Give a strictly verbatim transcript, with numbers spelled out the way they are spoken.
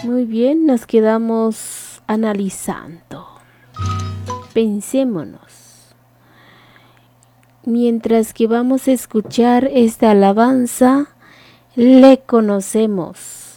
Muy bien, nos quedamos analizando. Pensémonos. Mientras que vamos a escuchar esta alabanza, le conocemos.